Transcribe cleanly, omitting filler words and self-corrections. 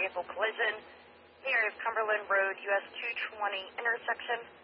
vehicle collision near Cumberland Road, US 220 intersection.